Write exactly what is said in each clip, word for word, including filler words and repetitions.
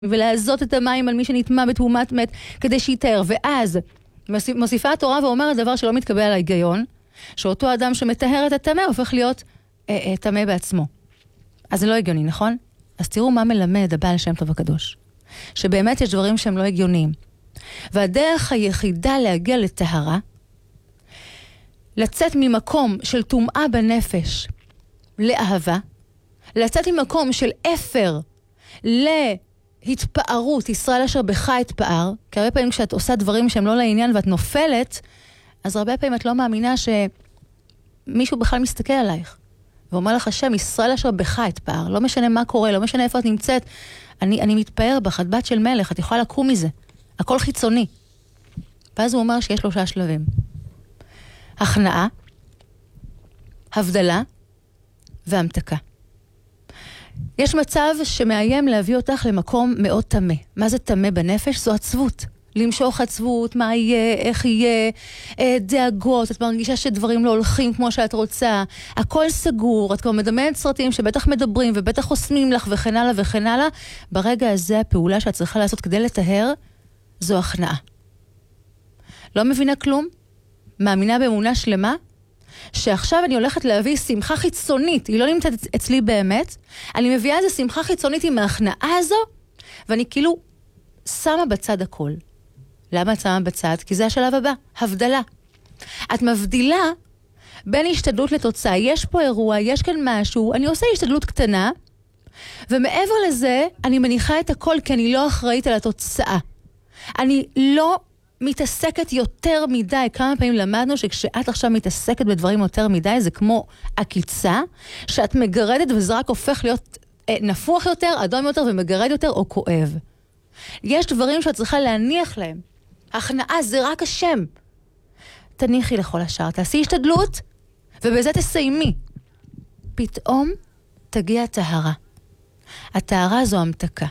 ולעזות את המים על מי שנטמע בתרומת מת כדי שיתאר. ואז מוסיפה התורה ואומרת דבר שלא מתקבל על ההיגיון, שאותו אדם שמטהר את הטמא הופך להיות אה, אה, טמא בעצמו. אז זה לא הגיוני, נכון? אז תראו מה מלמד הבעל שם טוב הקדוש. שבאמת יש דברים שהם לא הגיוניים. והדרך היחידה להגיע לטהרה, לצאת ממקום של טומאה בנפש לאהבה, לצאת ממקום של אפר להתפארות, ישראל אשר בך התפאר, כי הרבה פעמים כשאת עושה דברים שהם לא לעניין ואת נופלת, אז הרבה פעמים את לא מאמינה שמישהו בכלל מסתכל עלייך. ואומר לך השם, ישראל אשר בך התפאר, לא משנה מה קורה, לא משנה איפה את נמצאת, אני, אני מתפאר בך, את בת של מלך, את יכולה לקום מזה. הכל חיצוני. ואז הוא אומר שיש שלושה שלבים. הכנעה, הבדלה והמתקה. יש מצב שמאיים להביא אותך למקום מאוד תמה. מה זה תמה בנפש? זו עצבות. למשוך עצבות, מה יהיה, איך יהיה, דאגות, את מרגישה שדברים לא הולכים כמו שאת רוצה, הכל סגור, את כבר מדמיינת סרטים שבטח מדברים ובטח חוסמים לך וכן הלאה וכן הלאה. ברגע הזה הפעולה שאת צריכה לעשות כדי לטהר, זו הכנעה. לא מבינה כלום? מאמינה באמונה שלמה? שעכשיו אני הולכת להביא שמחה חיצונית, היא לא נמצאת אצלי באמת, אני מביאה איזו שמחה חיצונית עם ההכנעה הזו, ואני כאילו שמה בצד הכל. למה את שמה בצד? כי זה השלב הבא, הבדלה. את מבדילה בין השתדלות לתוצאה. יש פה אירוע, יש כאן משהו, אני עושה השתדלות קטנה, ומעבר לזה אני מניחה את הכל כי אני לא אחראית על התוצאה. אני לא מתעסקת יותר מדי. כמה פעמים למדנו שכשאת עכשיו מתעסקת בדברים יותר מדי, זה כמו עקיצה, שאת מגרדת וזה רק הופך להיות אה, נפוח יותר, אדום יותר ומגרד יותר או כואב. יש דברים שאת צריכה להניח להם. הכנעה זה רק השם. תניחי לכל השאר, תעשי השתדלות, ובזה תסיימי. פתאום תגיע טהרה. הטהרה זו המתקה.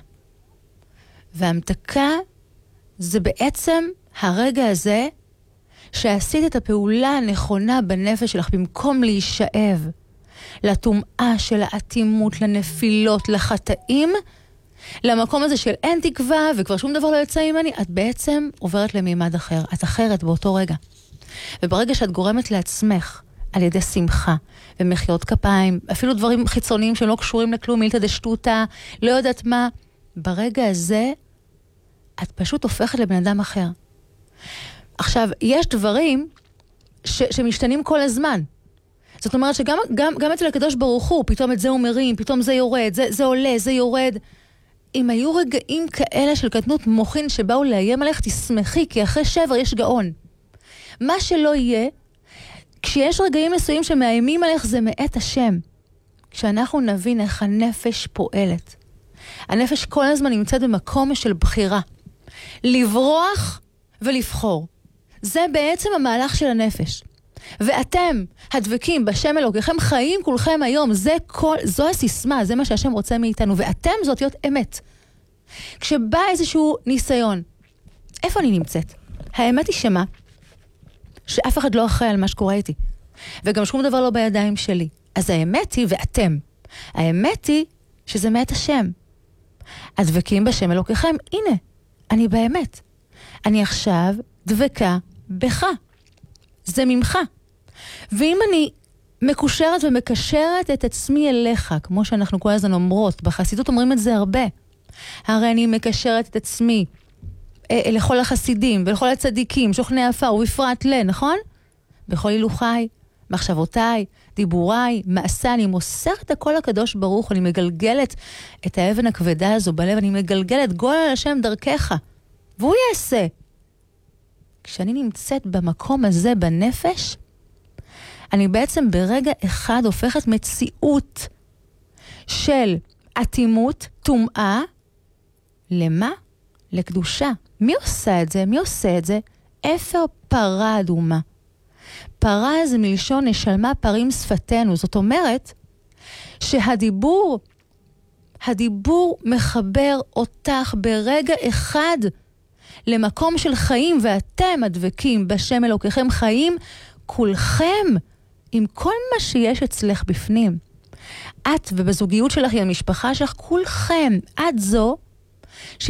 והמתקה זה בעצם הרגע הזה שעשית את הפעולה הנכונה בנפש שלך, במקום להישאב לטומאה של האטימות, לנפילות, לחטאים, למקום הזה של אין תקווה וכבר שום דבר לא יוצא ממני, את בעצם עוברת למימד אחר, את אחרת באותו רגע. וברגע שאת גורמת לעצמך על ידי שמחה ומחיות כפיים, אפילו דברים חיצוניים שלא קשורים לכלום, מילתא דשטותא, לא יודעת מה, ברגע הזה את פשוט הופכת לבן אדם אחר. עכשיו, יש דברים ש- שמשתנים כל הזמן. זאת אומרת שגם גם, גם אצל הקדוש ברוך הוא, פתאום את זה הוא מרים, פתאום זה יורד, זה, זה עולה, זה יורד. אם היו רגעים כאלה של קטנות מוחין שבאו לאיים עליך, תשמחי, כי אחרי שבר יש גאון. מה שלא יהיה, כשיש רגעים מסוימים שמאיימים עליך, זה מאת השם. כשאנחנו נבין איך הנפש פועלת. הנפש כל הזמן נמצאת במקום של בחירה. לברוח ולבחור. זה בעצם המהלך של הנפש. ואתם, הדבקים בשם אלוקיכם, חיים כולכם היום. זה כל, זו הסיסמה, זה מה שהשם רוצה מאיתנו. ואתם זאת להיות אמת. כשבא איזשהו ניסיון, איפה אני נמצאת? האמת היא שמה? שאף אחד לא אחראי על מה שקורה איתי. וגם שום דבר לא בידיים שלי. אז האמת היא, ואתם, האמת היא שזה מאת השם. הדבקים בשם אלוקיכם, הנה, אני באמת. אני עכשיו דבקה בך. זה ממך. ואם אני מקושרת ומקשרת את עצמי אליך, כמו שאנחנו כל הזמן אומרות, בחסידות אומרים את זה הרבה, הרי אני מקשרת את עצמי אה, לכל החסידים ולכל הצדיקים, שוכני עפר ובפרט ל, נכון? בכל הילוכי, מחשבותיי, דיבוריי, מעשה, אני מוסרת הכל הקדוש ברוך, אני מגלגלת את האבן הכבדה הזו בלב, אני מגלגלת גול על השם דרכך, והוא יעשה. כשאני נמצאת במקום הזה בנפש, אני בעצם ברגע אחד הופכת מציאות של אטימות, טומאה, למה? לקדושה. מי עושה את זה? מי עושה את זה? אפר פרה אדומה. פרה זה מלשון נשלמה פרים שפתנו. זאת אומרת שהדיבור, הדיבור מחבר אותך ברגע אחד למקום של חיים, ואתם הדבקים בשם אלוקיכם חיים, כולכם, עם כל מה שיש אצלך בפנים. את ובזוגיות שלך עם המשפחה שלך, כולכם, את זו ש...